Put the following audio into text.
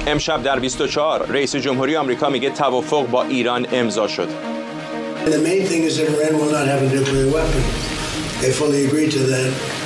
امشب در 24 رئیس جمهوری آمریکا میگه توافق با ایران امضا شد. The main thing is that Iran will not have a nuclear weapon. They fully agreed to that.